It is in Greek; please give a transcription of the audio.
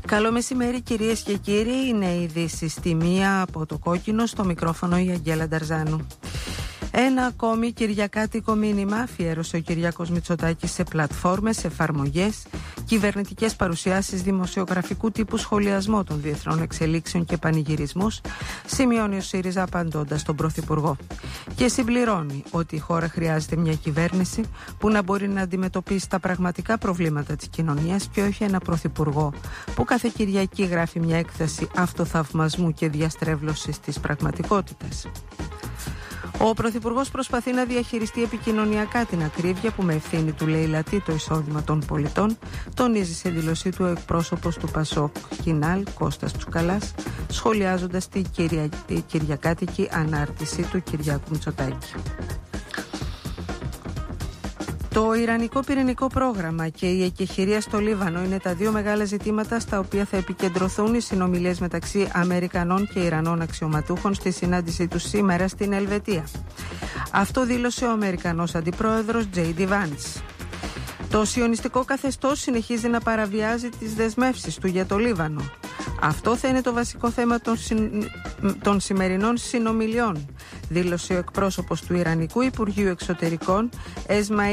Καλό μεσημέρι κυρίες και κύριοι, είναι η είδηση στη μία από το κόκκινο, στο μικρόφωνο η Αγγέλα Νταρζάνου. Ένα ακόμη κυριακάτικο μήνυμα αφιέρωσε ο Κυριάκος Μητσοτάκης σε πλατφόρμες, εφαρμογές, κυβερνητικές παρουσιάσεις, δημοσιογραφικού τύπου σχολιασμό των διεθνών εξελίξεων και πανηγυρισμούς, σημειώνει ο ΣΥΡΙΖΑ απαντώντας τον Πρωθυπουργό. Και συμπληρώνει ότι η χώρα χρειάζεται μια κυβέρνηση που να μπορεί να αντιμετωπίσει τα πραγματικά προβλήματα της κοινωνίας και όχι ένα Πρωθυπουργό που κάθε Κυριακή γράφει μια έκθεση αυτοθαυμασμού και διαστρέβλωσης της πραγματικότητας. Ο Πρωθυπουργός προσπαθεί να διαχειριστεί επικοινωνιακά την ακρίβεια που με ευθύνη του λέει λατεί το εισόδημα των πολιτών, τονίζει σε δήλωσή του ο εκπρόσωπος του ΠΑΣΟΚ Κινάλ, Κώστας Τσουκαλάς, σχολιάζοντας τη κυριακάτικη ανάρτηση του Κυριάκου Μητσοτάκη. Το Ιρανικό πυρηνικό πρόγραμμα και η εκεχηρία στο Λίβανο είναι τα δύο μεγάλα ζητήματα στα οποία θα επικεντρωθούν οι συνομιλίες μεταξύ Αμερικανών και Ιρανών αξιωματούχων στη συνάντησή τους σήμερα στην Ελβετία. Αυτό δήλωσε ο Αμερικανός Αντιπρόεδρος J.D. Vance. Το σιωνιστικό καθεστώς συνεχίζει να παραβιάζει τις δεσμεύσεις του για το Λίβανο. Αυτό θα είναι το βασικό θέμα των σημερινών συνομιλιών, δήλωσε ο εκπρόσωπος του Ιρανικού Υπουργείου Εξωτερικών